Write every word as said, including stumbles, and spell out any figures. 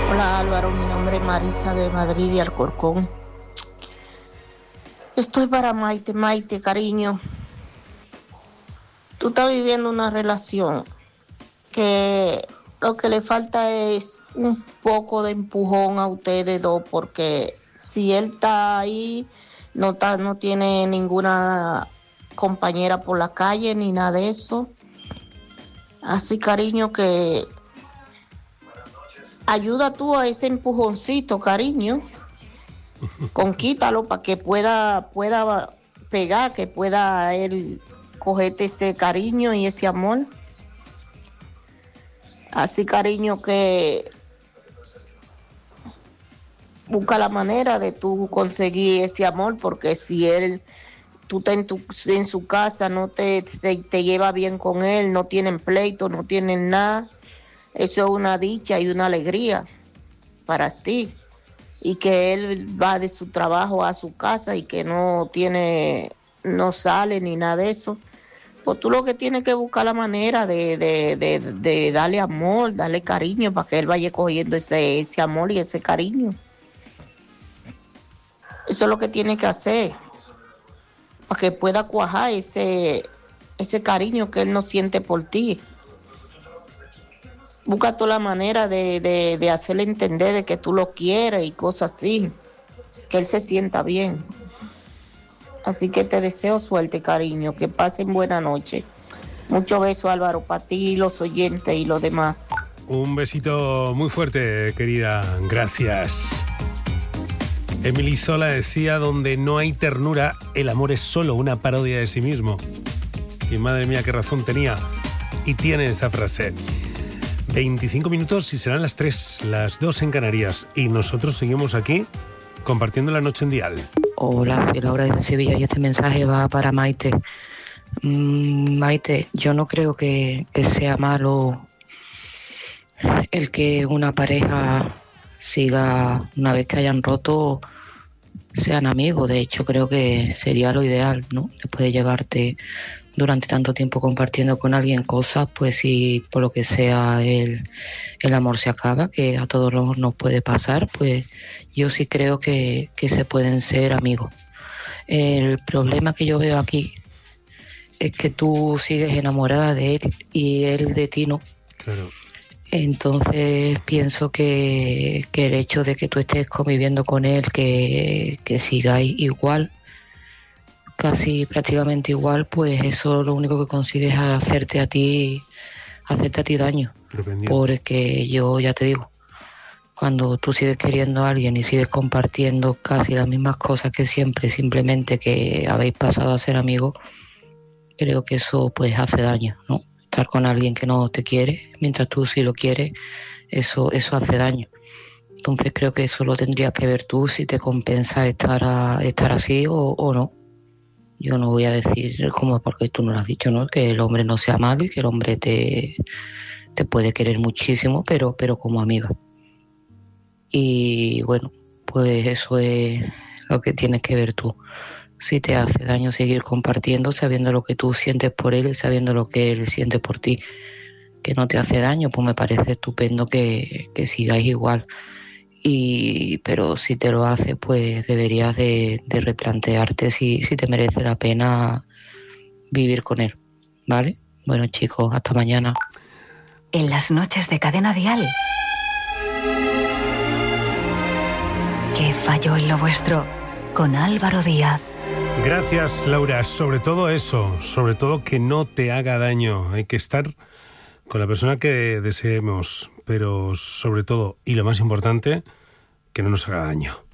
Hola Álvaro, mi nombre es Marisa de Madrid y Alcorcón. Estoy para Maite, Maite, cariño. Tú estás viviendo una relación que lo que le falta es un poco de empujón a ustedes dos, porque si él está ahí, no, está, no tiene ninguna compañera por la calle ni nada de eso. Así, cariño, que ayuda tú a ese empujoncito, cariño. Conquítalo para que pueda, pueda pegar, que pueda él cogerte ese cariño y ese amor. Así, cariño, que busca la manera de tú conseguir ese amor, porque si él, tú estás en, tu, en su casa, no te, te, te lleva bien con él, no tienen pleito, no tienen nada, eso es una dicha y una alegría para ti. Y que él va de su trabajo a su casa y que no tiene, no sale ni nada de eso, pues tú lo que tienes que buscar la manera de, de, de, de darle amor, darle cariño para que él vaya cogiendo ese, ese amor y ese cariño. Eso es lo que tiene que hacer, para que pueda cuajar ese, ese cariño que él no siente por ti. Busca toda la manera de, de, de hacerle entender de que tú lo quieres y cosas así, que él se sienta bien. Así que te deseo suerte, cariño, que pasen buena noche. Muchos besos, Álvaro, para ti, los oyentes y los demás. Un besito muy fuerte, querida. Gracias. Emily Zola decía: donde no hay ternura, el amor es solo una parodia de sí mismo. Y madre mía, qué razón tenía y tiene esa frase. veinticinco minutos y serán las tres, las dos en Canarias. Y nosotros seguimos aquí compartiendo la noche en Dial. Hola, soy Laura de Sevilla y este mensaje va para Maite. Mm, Maite, yo no creo que, que sea malo el que una pareja siga, una vez que hayan roto, sean amigos. De hecho, creo que sería lo ideal, ¿no? Después de llevarte durante tanto tiempo compartiendo con alguien cosas, pues si por lo que sea el, el amor se acaba, que a todos nos, nos puede pasar, pues yo sí creo que, que se pueden ser amigos. El problema que yo veo aquí es que tú sigues enamorada de él y él de ti no. Claro. Entonces pienso que, que el hecho de que tú estés conviviendo con él, que, que sigáis igual, casi prácticamente igual, pues eso lo único que consigues es hacerte a ti, hacerte a ti daño. Porque yo ya te digo, cuando tú sigues queriendo a alguien y sigues compartiendo casi las mismas cosas que siempre, simplemente que habéis pasado a ser amigos, creo que eso pues hace daño, ¿no? Estar con alguien que no te quiere, mientras tú sí lo quieres, eso, eso hace daño. Entonces creo que eso lo tendrías que ver tú, si te compensa estar, a, estar así o, o no. Yo no voy a decir, como porque tú no lo has dicho, ¿no? Que el hombre no sea malo y que el hombre te, te puede querer muchísimo, pero, pero como amiga. Y bueno, pues eso es lo que tienes que ver tú. Si te hace daño seguir compartiendo, sabiendo lo que tú sientes por él y sabiendo lo que él siente por ti, que no te hace daño, pues me parece estupendo que, que sigáis igual. Y pero si te lo hace, pues deberías de, de replantearte si, si te merece la pena vivir con él, ¿vale? Bueno, chicos, hasta mañana. En las noches de Cadena Dial. ¿Qué falló en lo vuestro? Con Álvaro Díaz. Gracias, Laura. Sobre todo eso, sobre todo que no te haga daño. Hay que estar con la persona que deseemos, pero sobre todo, y lo más importante, que no nos haga daño.